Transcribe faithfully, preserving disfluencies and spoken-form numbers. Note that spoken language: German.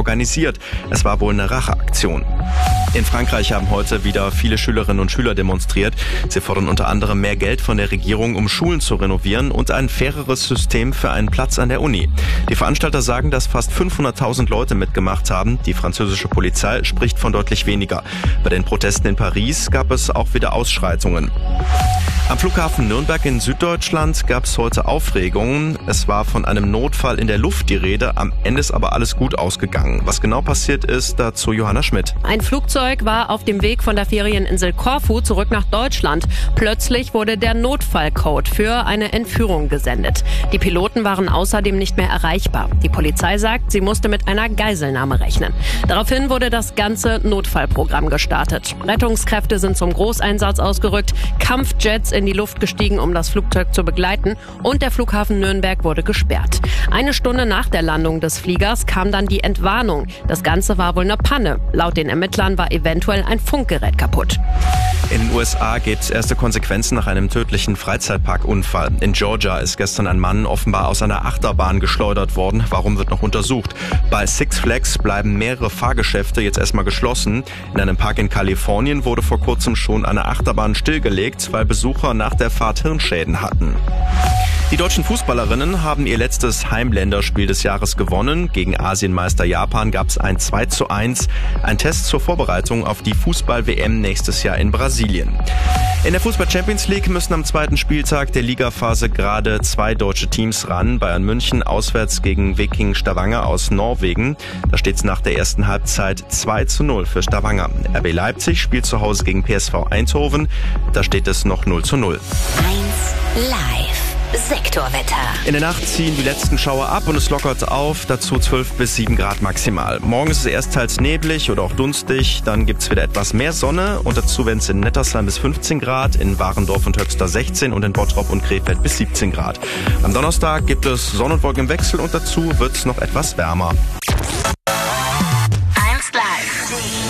organisiert. Es war wohl eine Racheaktion. In Frankreich haben heute wieder viele Schülerinnen und Schüler demonstriert. Sie fordern unter anderem mehr Geld von der Regierung, um Schulen zu renovieren und ein faireres System für einen Platz an der Uni. Die Veranstalter sagen, dass fast fünfhunderttausend Leute mitgemacht haben. Die französische Polizei spricht von deutlich weniger. Bei den Protesten in Paris gab es auch wieder Ausschreitungen. Am Flughafen Nürnberg in Süddeutschland gab es heute Aufregungen. Es war von einem Notfall in der Luft die Rede. Am Ende ist aber alles gut ausgegangen. Was genau passiert ist, dazu Johanna Schmidt. Ein Flugzeug war auf dem Weg von der Ferieninsel Korfu zurück nach Deutschland. Plötzlich wurde der Notfallcode für eine Entführung gesendet. Die Piloten waren außerdem nicht mehr erreichbar. Die Polizei sagt, sie musste mit einer Geiselnahme rechnen. Daraufhin wurde das ganze Notfallprogramm gestartet. Rettungskräfte sind zum Großeinsatz ausgerückt, Kampfjets in die Luft gestiegen, um das Flugzeug zu begleiten, und der Flughafen Nürnberg wurde gesperrt. Eine Stunde nach der Landung des Fliegers kam dann die Entwarnung. Das Ganze war wohl eine Panne. Laut den Ermittlern war eventuell ein Funkgerät kaputt. In den U S A gibt es erste Konsequenzen nach einem tödlichen Freizeitparkunfall. In Georgia ist gestern ein Mann offenbar aus einer Achterbahn geschleudert worden. Warum, wird noch untersucht. Bei Six Flags bleiben mehrere Fahrgeschäfte jetzt erstmal geschlossen. In einem Park in Kalifornien wurde vor kurzem schon eine Achterbahn stillgelegt, weil Besucher nach der Fahrt Hirnschäden hatten. Die deutschen Fußballerinnen haben ihr letztes Heimländerspiel des Jahres gewonnen. Gegen Asienmeister Japan gab es ein zwei zu eins. Ein Test zur Vorbereitung auf die Fußball-W M nächstes Jahr in Brasilien. In der Fußball-Champions League müssen am zweiten Spieltag der Ligaphase gerade zwei deutsche Teams ran. Bayern München auswärts gegen Viking Stavanger aus Norwegen. Da steht es nach der ersten Halbzeit zwei zu null für Stavanger. R B Leipzig spielt zu Hause gegen P S V Eindhoven. Da steht es noch null zu null. eins live. Sektorwetter. In der Nacht ziehen die letzten Schauer ab und es lockert auf, dazu zwölf bis sieben Grad maximal. Morgen ist es erst teils neblig oder auch dunstig, dann gibt es wieder etwas mehr Sonne und dazu werden es in Nettersheim bis fünfzehn Grad, in Warendorf und Höxter sechzehn und in Bottrop und Krefeld bis siebzehn Grad. Am Donnerstag gibt es Sonne und Wolken im Wechsel und dazu wird es noch etwas wärmer.